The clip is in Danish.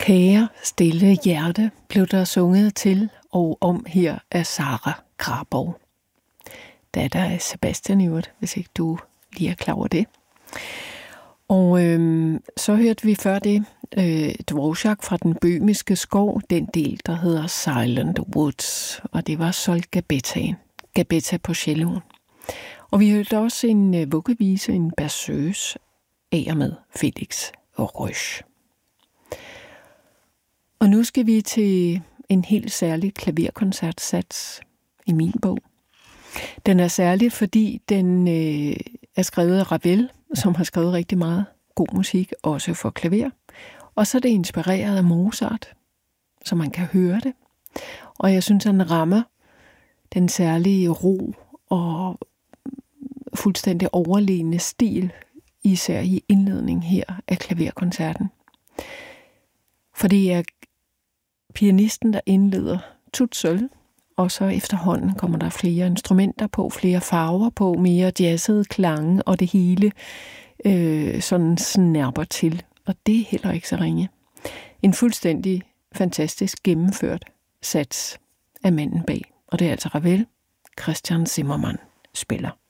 Kære stille hjerte blev der sunget til og om her af Sara Graborg. Datter af Sebastian Ewart, hvis ikke du lige er klar over det. Og så hørte vi før det Dvorak fra den bøhmiske skov, den del, der hedder Silent Woods, og det var Sol Gabetta på cello. Og vi hørte også en vuggevise, en berceuse, af og med Felix Røsch. Og nu skal vi til en helt særlig klaverkoncertsats i min bog. Den er særlig, fordi den er skrevet af Ravel, som har skrevet rigtig meget god musik, også for klaver. Og så er det inspireret af Mozart, så man kan høre det. Og jeg synes, han rammer den særlige ro og fuldstændig overlegne stil, især i indledningen her af klaverkoncerten. For det er pianisten, der indleder tut sølv, og så efterhånden kommer der flere instrumenter på, flere farver på, mere jazzede klange, og det hele sådan snærper til. Og det er heller ikke så ringe. En fuldstændig fantastisk gennemført sats af manden bag. Og det er altså Ravel, Christian Zimmermann spiller.